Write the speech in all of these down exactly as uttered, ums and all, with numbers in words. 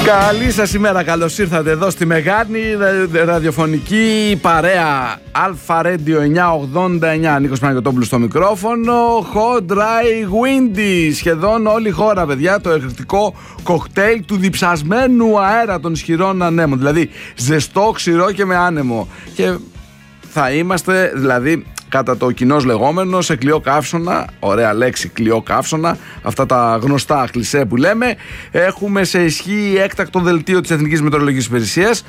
Καλή σας ημέρα, καλώς ήρθατε εδώ στη μεγάλη ραδιοφωνική παρέα Αλφα Radio εννιακόσια ογδόντα εννιά. Νίκος Παναγιωτόπουλος στο μικρόφωνο. Hot, dry, windy. Σχεδόν όλη η χώρα, παιδιά, το εκρηκτικό κοκτέιλ του διψασμένου αέρα των ισχυρών ανέμων. Δηλαδή ζεστό, ξηρό και με άνεμο. Και θα είμαστε, δηλαδή, κατά το κοινώς λεγόμενο, σε κλειό καύσωνα. Ωραία λέξη, κλειό καύσωνα. Αυτά τα γνωστά κλισέ που λέμε. Έχουμε σε ισχύ έκτακτο δελτίο της Εθνικής Μετεωρολογικής Υπηρεσίας,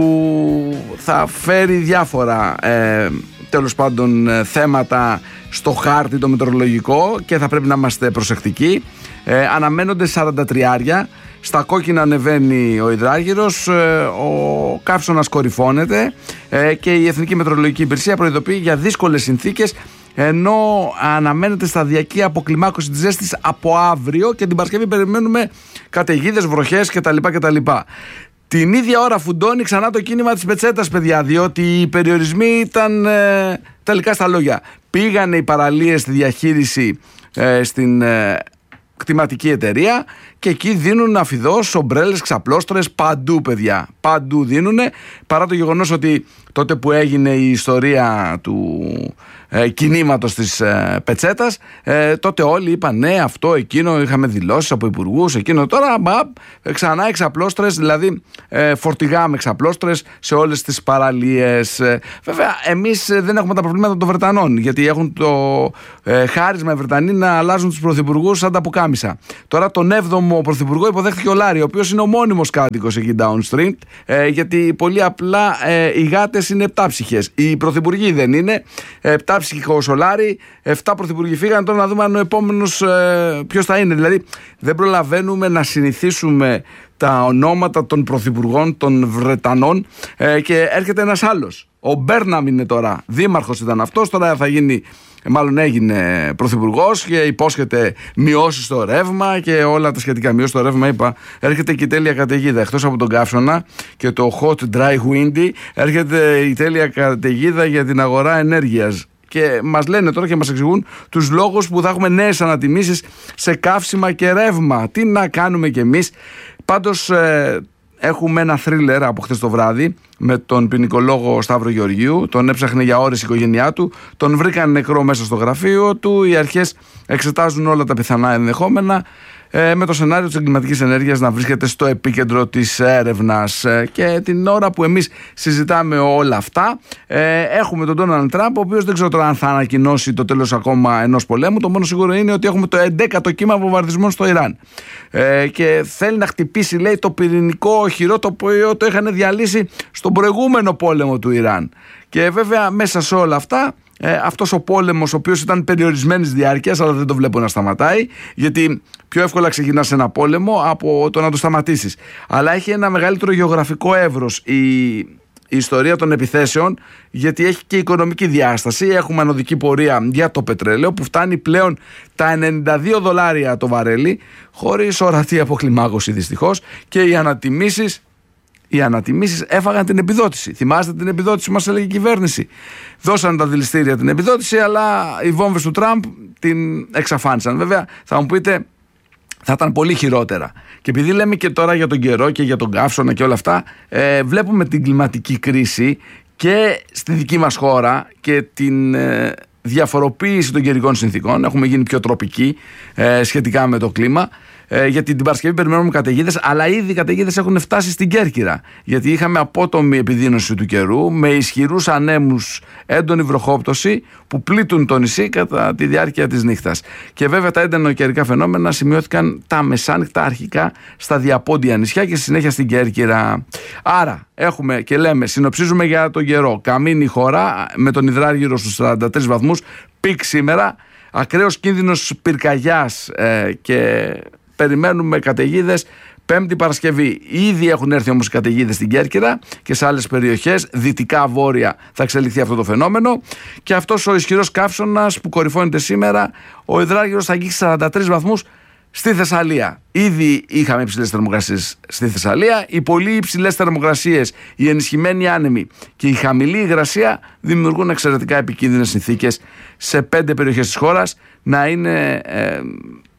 που θα φέρει διάφορα ε, τέλος πάντων θέματα στο χάρτη το μετεωρολογικό και θα πρέπει να είμαστε προσεκτικοί. Ε, αναμένονται σαράντα τριάρια. Στα κόκκινα ανεβαίνει ο υδράργυρος, ο καύσωνας κορυφώνεται και η Εθνική Μετεωρολογική Υπηρεσία προειδοποιεί για δύσκολες συνθήκες, ενώ αναμένεται σταδιακή αποκλιμάκωση της ζέστης από αύριο και την Παρασκευή περιμένουμε καταιγίδες, βροχές κτλ. κτλ. Την ίδια ώρα φουντώνει ξανά το κίνημα της πετσέτας, παιδιά, διότι οι περιορισμοί ήταν ε, τελικά στα λόγια. Πήγανε οι παραλίες στη διαχείριση ε, στην ε, κτηματική εταιρεία και εκεί δίνουν αφιδώς, ομπρέλες, ξαπλώστρες, παντού, παιδιά. Παντού δίνουνε, παρά το γεγονός ότι τότε που έγινε η ιστορία του ε, κινήματος της ε, πετσέτας, ε, τότε όλοι είπαν ναι, αυτό, εκείνο, είχαμε δηλώσεις από υπουργούς, εκείνο. Τώρα μπα, ξανά εξαπλώστρες, δηλαδή ε, φορτηγά με εξαπλώστρες σε όλες τις παραλίες. Ε, βέβαια, εμείς δεν έχουμε τα προβλήματα των Βρετανών, γιατί έχουν το ε, χάρισμα οι Βρετανοί να αλλάζουν τους πρωθυπουργούς σαν τα πουκάμισα. Τώρα τον έβδομο πρωθυπουργό υποδέχτηκε ο Λάρη, ο οποίος είναι ο μόνιμος κάτοικος εκεί downstream, ε, γιατί πολύ απλά ε, οι γάτες είναι επτάψυχες. Οι πρωθυπουργοί δεν είναι. Επτάψυχος ο Λάρη, εφτά πρωθυπουργοί φύγαν. Τώρα να δούμε αν ο επόμενος ε, ποιος θα είναι. Δηλαδή δεν προλαβαίνουμε να συνηθίσουμε τα ονόματα των πρωθυπουργών των Βρετανών ε, και έρχεται ένας άλλος. Ο Μπέρναμ είναι τώρα. Δήμαρχος ήταν αυτός, τώρα θα γίνει, μάλλον έγινε πρωθυπουργός και υπόσχεται μειώσεις στο ρεύμα και όλα τα σχετικά. Μειώσεις στο ρεύμα, είπα. Έρχεται και η τέλεια καταιγίδα. Εκτός από τον καύσωνα και το hot, dry, windy, έρχεται η τέλεια καταιγίδα για την αγορά ενέργειας. Και μας λένε τώρα και μας εξηγούν τους λόγους που θα έχουμε νέες ανατιμήσεις σε καύσιμα και ρεύμα. Τι να κάνουμε κι εμείς. Πάντως ε, έχουμε ένα θρίλερ από χθες το βράδυ με τον ποινικολόγο Σταύρο Γεωργίου. Τον έψαχνε για ώρες η οικογένειά του. Τον βρήκαν νεκρό μέσα στο γραφείο του. Οι αρχές εξετάζουν όλα τα πιθανά ενδεχόμενα, ε, με το σενάριο της εγκληματικής ενέργειας να βρίσκεται στο επίκεντρο της έρευνας. Ε, και την ώρα που εμείς συζητάμε όλα αυτά, ε, έχουμε τον Ντόναλντ Τραμπ, ο οποίος δεν ξέρω τώρα αν θα ανακοινώσει το τέλος ακόμα ενός πολέμου. Το μόνο σίγουρο είναι ότι έχουμε το έντεκατο κύμα βομβαρδισμών στο Ιράν. Ε, και θέλει να χτυπήσει, λέει, το πυρηνικό οχυρό το οποίο το είχαν διαλύσει στον προηγούμενο πόλεμο του Ιράν. Και βέβαια μέσα σε όλα αυτά, ε, αυτός ο πόλεμος, ο οποίος ήταν περιορισμένης διάρκειας, αλλά δεν το βλέπω να σταματάει, γιατί πιο εύκολα ξεκινάς ένα πόλεμο από το να το σταματήσεις. Αλλά έχει ένα μεγαλύτερο γεωγραφικό εύρος η, η ιστορία των επιθέσεων, γιατί έχει και οικονομική διάσταση. Έχουμε ανωδική πορεία για το πετρέλαιο που φτάνει πλέον τα ενενήντα δύο δολάρια το βαρέλι, χωρίς ορατή αποκλιμάκωση δυστυχώς, και οι ανατιμήσεις Οι ανατιμήσεις έφαγαν την επιδότηση. Θυμάστε την επιδότηση που μας έλεγε η κυβέρνηση. Δώσαν τα δηληστήρια την επιδότηση, αλλά οι βόμβες του Τραμπ την εξαφάνισαν. Βέβαια, θα μου πείτε, θα ήταν πολύ χειρότερα. Και επειδή λέμε και τώρα για τον καιρό και για τον καύσωνα και όλα αυτά, ε, βλέπουμε την κλιματική κρίση και στη δική μας χώρα και την ε, διαφοροποίηση των καιρικών συνθήκων. Έχουμε γίνει πιο τροπικοί ε, σχετικά με το κλίμα. Ε, γιατί την Παρασκευή περιμένουμε καταιγίδες, αλλά ήδη οι καταιγίδες έχουν φτάσει στην Κέρκυρα. Γιατί είχαμε απότομη επιδείνωση του καιρού, με ισχυρούς ανέμους, έντονη βροχόπτωση που πλήττουν το νησί κατά τη διάρκεια της νύχτας. Και βέβαια τα έντονα καιρικά φαινόμενα σημειώθηκαν τα μεσάνυχτα αρχικά στα διαπόντια νησιά και στη συνέχεια στην Κέρκυρα. Άρα έχουμε και λέμε, συνοψίζουμε για τον καιρό. Καμίνη χώρα με τον υδράργυρο στους σαράντα τρεις βαθμούς, πικ σήμερα, ακραίος κίνδυνος πυρκαγιάς ε, και περιμένουμε καταιγίδες Πέμπτη Παρασκευή. Ήδη έχουν έρθει όμως οι καταιγίδες στην Κέρκυρα και σε άλλες περιοχές, δυτικά-βόρεια, θα εξελιχθεί αυτό το φαινόμενο. Και αυτός ο ισχυρός καύσωνας που κορυφώνεται σήμερα, ο υδράργυρος θα αγγίξει σαράντα τρεις βαθμούς στη Θεσσαλία. Ήδη είχαμε υψηλές θερμοκρασίες στη Θεσσαλία. Οι πολύ υψηλές θερμοκρασίες, οι ενισχυμένοι άνεμοι και η χαμηλή υγρασία δημιουργούν εξαιρετικά επικίνδυνες συνθήκες σε πέντε περιοχές της χώρας. Να είναι ε,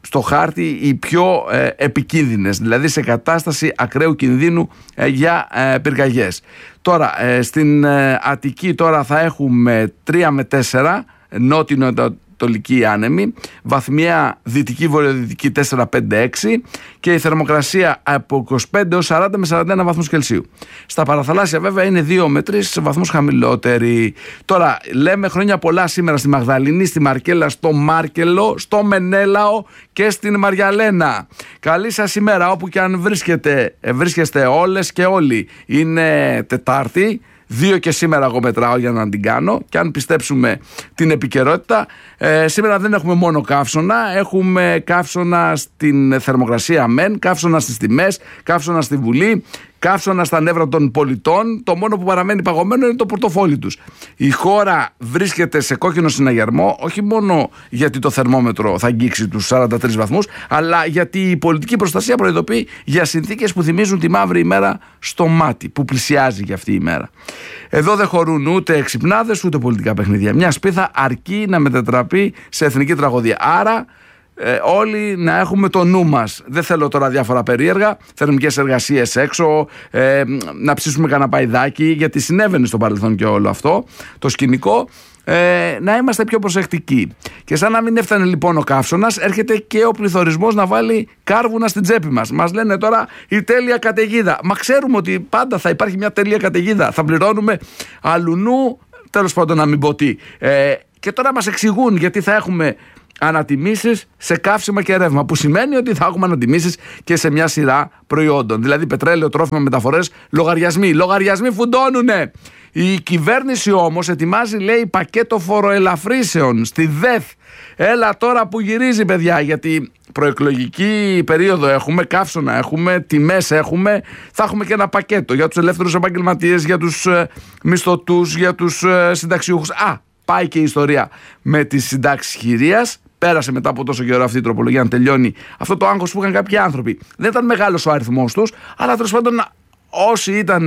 στο χάρτη οι πιο ε, επικίνδυνες, δηλαδή σε κατάσταση ακραίου κινδύνου ε, για ε, πυρκαγιές. Τώρα ε, στην ε, Αττική τώρα θα έχουμε τρία με τέσσερα νότιο-ανατολική άνεμη, βαθμία δυτική-βορειοδυτική τέσσερα πέντε έξι και η θερμοκρασία από είκοσι πέντε έως σαράντα με σαράντα ένα βαθμούς Κελσίου. Στα παραθαλάσσια βέβαια είναι δύο με τρεις βαθμούς χαμηλότερη. Τώρα λέμε χρόνια πολλά σήμερα στη Μαγδαληνή, στη Μαρκέλα, στο Μάρκελο, στο Μενέλαο και στην Μαριαλένα. Καλή σας ημέρα όπου και αν βρίσκετε, βρίσκεστε όλες και όλοι. Είναι Τετάρτη. Δύο και σήμερα εγώ μετράω για να την κάνω και αν πιστέψουμε την επικαιρότητα, ε, σήμερα δεν έχουμε μόνο καύσωνα, έχουμε καύσωνα στην θερμοκρασία μεν, καύσωνα στις τιμές, καύσωνα στη Βουλή, καύσωνα στα νεύρα των πολιτών. Το μόνο που παραμένει παγωμένο είναι το πορτοφόλι τους. Η χώρα βρίσκεται σε κόκκινο συναγερμό, όχι μόνο γιατί το θερμόμετρο θα αγγίξει τους σαράντα τρεις βαθμούς, αλλά γιατί η πολιτική προστασία προειδοποιεί για συνθήκες που θυμίζουν τη μαύρη ημέρα στο μάτι, που πλησιάζει για αυτή η ημέρα. Εδώ δεν χωρούν ούτε εξυπνάδες ούτε πολιτικά παιχνίδια. Μια σπίθα αρκεί να μετατραπεί σε εθνική τραγωδία. Άρα Ε, όλοι να έχουμε το νου μας. Δεν θέλω τώρα διάφορα περίεργα, θερμικές εργασίες έξω, ε, να ψήσουμε κανένα παϊδάκι, γιατί συνέβαινε στο παρελθόν και όλο αυτό το σκηνικό. Ε, να είμαστε πιο προσεκτικοί. Και σαν να μην έφτανε λοιπόν ο καύσωνας, έρχεται και ο πληθωρισμός να βάλει κάρβουνα στην τσέπη μας. Μας λένε τώρα η τέλεια καταιγίδα. Μα ξέρουμε ότι πάντα θα υπάρχει μια τέλεια καταιγίδα. Θα πληρώνουμε αλουνού, τέλος πάντων να μην πω τι. Ε, και τώρα μας εξηγούν γιατί θα έχουμε ανατιμήσεις σε καύσιμα και ρεύμα, που σημαίνει ότι θα έχουμε ανατιμήσεις και σε μια σειρά προϊόντων. Δηλαδή πετρέλαιο, τρόφιμα, μεταφορές, λογαριασμοί. Λογαριασμοί φουντώνουνε. Η κυβέρνηση όμως ετοιμάζει, λέει, πακέτο φοροελαφρύσεων στη ΔΕΘ. Έλα τώρα που γυρίζει, παιδιά, γιατί προεκλογική περίοδο έχουμε, καύσωνα έχουμε, τιμές έχουμε, θα έχουμε και ένα πακέτο για τους ελεύθερους επαγγελματίες, για τους ε, μισθωτούς, για τους ε, συνταξιούχους. Α, πάει και η ιστορία με τις συντάξεις χειρίας. Πέρασε μετά από τόσο καιρό αυτή η τροπολογία να τελειώνει αυτό το άγχος που είχαν κάποιοι άνθρωποι. Δεν ήταν μεγάλος ο αριθμός τους, αλλά τέλος πάντων όσοι ήταν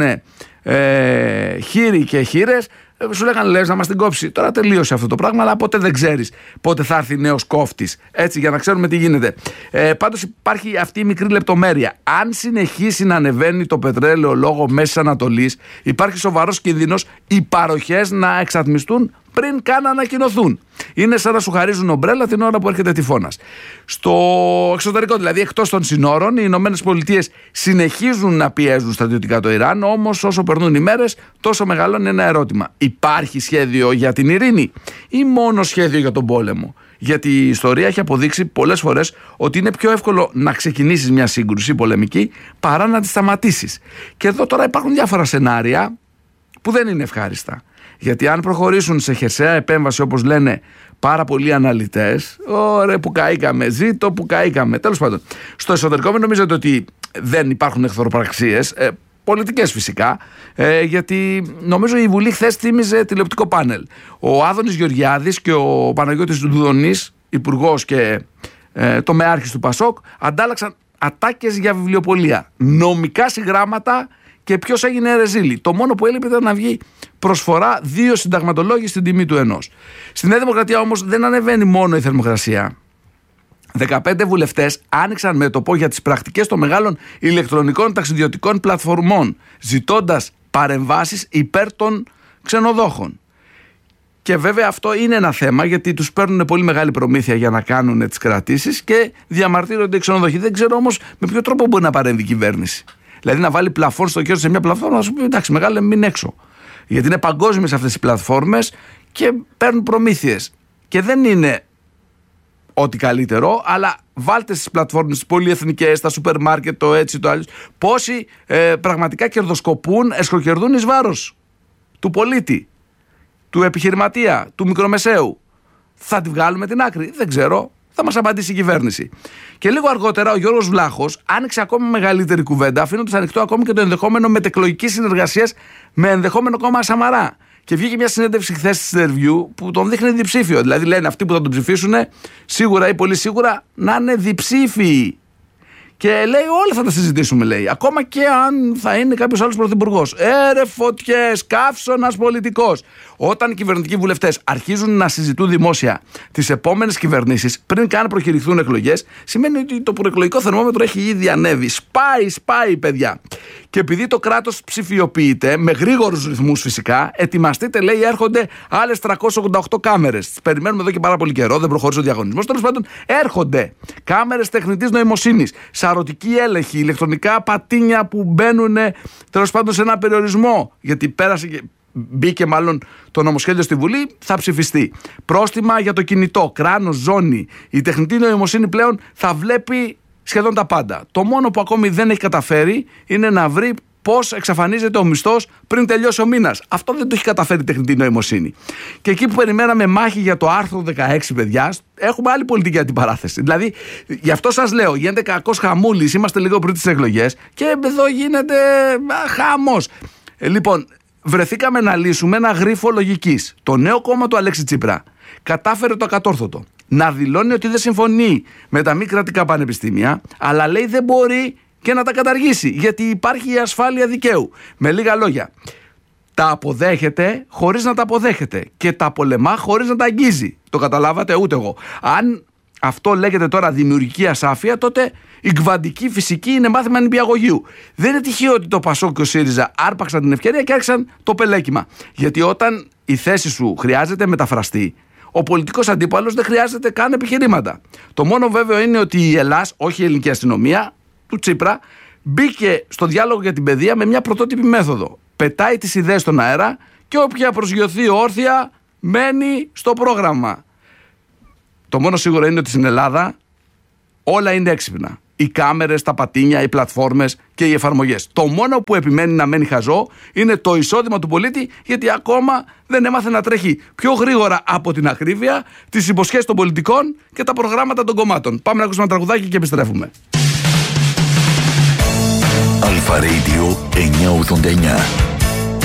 ε, χείροι και χείρες, σου λέγανε λες να μας την κόψει. Τώρα τελείωσε αυτό το πράγμα, αλλά ποτέ δεν ξέρεις πότε θα έρθει νέος κόφτης. Έτσι, για να ξέρουμε τι γίνεται. Ε, πάντως υπάρχει αυτή η μικρή λεπτομέρεια. Αν συνεχίσει να ανεβαίνει το πετρέλαιο λόγω Μέσης Ανατολής, υπάρχει σοβαρός κίνδυνος οι παροχές να εξατμιστούν πριν καν ανακοινωθούν. Είναι σαν να σου χαρίζουν ομπρέλα την ώρα που έρχεται τυφώνας. Στο εξωτερικό, δηλαδή εκτός των συνόρων, οι Ηνωμένες Πολιτείες συνεχίζουν να πιέζουν στρατιωτικά το Ιράν, όμως όσο περνούν οι μέρες, τόσο μεγαλώνει ένα ερώτημα. Υπάρχει σχέδιο για την ειρήνη ή μόνο σχέδιο για τον πόλεμο? Γιατί η ιστορία έχει αποδείξει πολλές φορές ότι είναι πιο εύκολο να ξεκινήσεις μια σύγκρουση πολεμική παρά να τη σταματήσεις. Και εδώ τώρα υπάρχουν διάφορα σενάρια που δεν είναι ευχάριστα. Γιατί αν προχωρήσουν σε χερσαία επέμβαση, όπως λένε πάρα πολλοί αναλυτές, ωραία που καήκαμε, ζήτω που καήκαμε. Τέλος πάντων, στο εσωτερικό μην νομίζετε ότι δεν υπάρχουν εχθροπραξίες, ε, πολιτικές φυσικά, ε, γιατί νομίζω η Βουλή χθες θύμιζε τηλεοπτικό πάνελ. Ο Άδωνης Γεωργιάδης και ο Παναγιώτης Δουδονής, υπουργός και ε, τομεάρχης του Πασόκ, αντάλλαξαν ατάκες για βιβλιοπωλεία, νομικά συγγράμματα. Και ποιος έγινε ρεζίλη? Το μόνο που έλειπε ήταν να βγει προσφορά δύο συνταγματολόγοι στην τιμή του ενός. Στη Νέα Δημοκρατία όμως δεν ανεβαίνει μόνο η θερμοκρασία. δεκαπέντε βουλευτές άνοιξαν μέτωπο για τις πρακτικές των μεγάλων ηλεκτρονικών ταξιδιωτικών πλατφορμών, ζητώντας παρεμβάσεις υπέρ των ξενοδόχων. Και βέβαια αυτό είναι ένα θέμα, γιατί τους παίρνουν πολύ μεγάλη προμήθεια για να κάνουν τις κρατήσεις και διαμαρτύρονται οι ξενοδόχοι. Δεν ξέρω όμως με ποιο τρόπο μπορεί να παρέμβει η κυβέρνηση. Δηλαδή να βάλει πλαφόν στο κέντρο σε μια πλατφόρμα, να σου πει εντάξει, μεγάλε, μην έξω. Γιατί είναι παγκόσμιες αυτές οι πλατφόρμες και παίρνουν προμήθειες. Και δεν είναι ό,τι καλύτερο, αλλά βάλτε στις πλατφόρμες, τις πολυεθνικές, τα σούπερ μάρκετ, το έτσι, το άλλο. Πόσοι ε, πραγματικά κερδοσκοπούν, εσχροκερδούν εις βάρος του πολίτη, του επιχειρηματία, του μικρομεσαίου. Θα τη βγάλουμε την άκρη? Δεν ξέρω. Θα μας απαντήσει η κυβέρνηση. Και λίγο αργότερα ο Γιώργος Βλάχος άνοιξε ακόμα μεγαλύτερη κουβέντα, αφήνοντας ανοιχτό ακόμη και το ενδεχόμενο μετεκλογικής συνεργασίας με ενδεχόμενο κόμμα Σαμαρά. Και βγήκε μια συνέντευξη χθες στη Interview που τον δείχνει διψήφιο. Δηλαδή λένε αυτοί που θα τον ψηφίσουν, σίγουρα ή πολύ σίγουρα να είναι διψήφιοι. Και λέει: όλα θα τα συζητήσουμε, λέει. Ακόμα και αν θα είναι κάποιος άλλος πρωθυπουργός. Έρε φωτιές, καύσωνας πολιτικός. Όταν οι κυβερνητικοί βουλευτές αρχίζουν να συζητούν δημόσια τις επόμενες κυβερνήσεις, πριν καν προκηρυχθούν εκλογές, σημαίνει ότι το προεκλογικό θερμόμετρο έχει ήδη ανέβει. Σπάει, σπάει, παιδιά. Και επειδή το κράτος ψηφιοποιείται, με γρήγορους ρυθμούς φυσικά, ετοιμαστείτε, λέει, έρχονται άλλες τριακόσιες ογδόντα οκτώ κάμερες. Τις περιμένουμε εδώ και πάρα πολύ καιρό, δεν προχώρησε ο διαγωνισμός. Τέλος πάντων, έρχονται κάμερες τεχνητής νοημοσύνης, σαρωτική έλεγχη, ηλεκτρονικά πατίνια που μπαίνουν τέλος πάντων σε ένα περιορισμό. Γιατί πέρασε και. Μπήκε μάλλον το νομοσχέδιο στη Βουλή, θα ψηφιστεί. Πρόστιμα για το κινητό, κράνος, ζώνη. Η τεχνητή νοημοσύνη πλέον θα βλέπει σχεδόν τα πάντα. Το μόνο που ακόμη δεν έχει καταφέρει είναι να βρει πώς εξαφανίζεται ο μισθός πριν τελειώσει ο μήνας. Αυτό δεν το έχει καταφέρει η τεχνητή νοημοσύνη. Και εκεί που περιμέναμε μάχη για το άρθρο δεκαέξι, παιδιά, έχουμε άλλη πολιτική αντιπαράθεση. Δηλαδή, γι' αυτό σας λέω, γίνεται κακός χαμούλης, είμαστε λίγο πριν τις εκλογές και εδώ γίνεται χαμός. Ε, λοιπόν, βρεθήκαμε να λύσουμε ένα γρίφο λογικής. Το νέο κόμμα του Αλέξη Τσίπρα κατάφερε το ακατόρθωτο. Να δηλώνει ότι δεν συμφωνεί με τα μη κρατικά πανεπιστήμια, αλλά λέει δεν μπορεί και να τα καταργήσει, γιατί υπάρχει η ασφάλεια δικαίου. Με λίγα λόγια, τα αποδέχεται χωρίς να τα αποδέχεται και τα πολεμά χωρίς να τα αγγίζει. Το καταλάβατε? Ούτε εγώ. Αν αυτό λέγεται τώρα δημιουργική ασάφεια, τότε η κβαντική φυσική είναι μάθημα νηπιαγωγείου. Δεν είναι τυχαίο ότι το Πασόκ και ο ΣΥΡΙΖΑ άρπαξαν την ευκαιρία και άρχισαν το πελέκιμα. Γιατί όταν η θέση σου χρειάζεται μεταφραστή, ο πολιτικός αντίπαλος δεν χρειάζεται καν επιχειρήματα. Το μόνο βέβαιο είναι ότι η Ελλάς, όχι η ελληνική αστυνομία του Τσίπρα, μπήκε στο διάλογο για την παιδεία με μια πρωτότυπη μέθοδο. Πετάει τις ιδέες στον αέρα και όποια προσγειωθεί όρθια μένει στο πρόγραμμα. Το μόνο σίγουρο είναι ότι στην Ελλάδα όλα είναι έξυπνα. Οι κάμερες, τα πατίνια, οι πλατφόρμες και οι εφαρμογές. Το μόνο που επιμένει να μένει χαζό είναι το εισόδημα του πολίτη, γιατί ακόμα δεν έμαθε να τρέχει πιο γρήγορα από την ακρίβεια, τις υποσχέσεις των πολιτικών και τα προγράμματα των κομμάτων. Πάμε να ακούσουμε ένα τραγουδάκι και επιστρέφουμε. Αλφα Radio εννιακόσια ογδόντα εννιά.